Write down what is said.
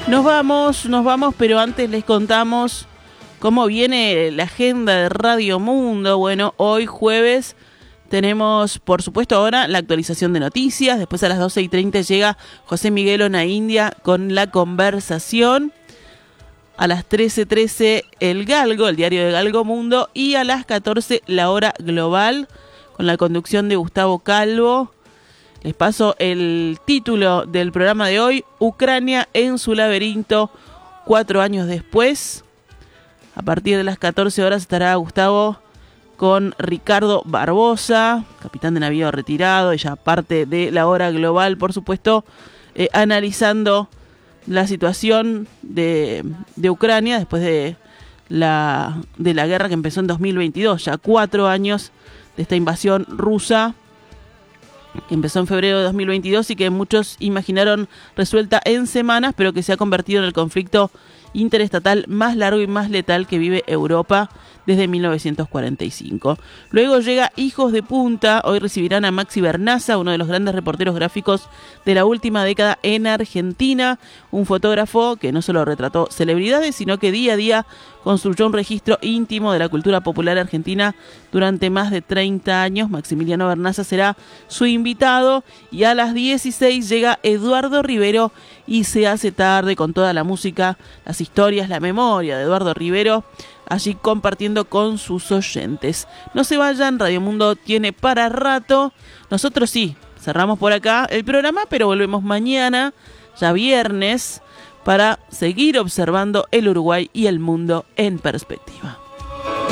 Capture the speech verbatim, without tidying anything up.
Nos vamos, nos vamos, pero antes les contamos cómo viene la agenda de Radio Mundo. Bueno, hoy jueves tenemos, por supuesto, ahora la actualización de noticias. Después a las doce y treinta llega José Miguel Onaindia con la conversación. A las trece trece el Galgo, el diario de Galgo Mundo. Y a las catorce la hora global con la conducción de Gustavo Calvo. Les paso el título del programa de hoy: Ucrania en su laberinto, cuatro años después. A partir de las catorce horas estará Gustavo con Ricardo Barbosa, capitán de navío retirado, ella parte de la hora global, por supuesto, eh, analizando la situación de, de Ucrania después de la, de la guerra que empezó en dos mil veintidós, ya cuatro años de esta invasión rusa, que empezó en febrero de dos mil veintidós y que muchos imaginaron resuelta en semanas, pero que se ha convertido en el conflicto interestatal más largo y más letal que vive Europa desde mil novecientos cuarenta y cinco. Luego llega Hijos de Punta. Hoy recibirán a Maxi Bernaza, uno de los grandes reporteros gráficos de la última década en Argentina, un fotógrafo que no solo retrató celebridades, sino que día a día construyó un registro íntimo de la cultura popular argentina durante más de treinta años. Maximiliano Bernaza será su invitado, y a las dieciséis llega Eduardo Rivero y Se hace tarde, con toda la música, las historias, la memoria de Eduardo Rivero, allí compartiendo con sus oyentes. No se vayan, Radio Mundo tiene para rato. Nosotros sí, cerramos por acá el programa, pero volvemos mañana, ya viernes, para seguir observando el Uruguay y el mundo en perspectiva.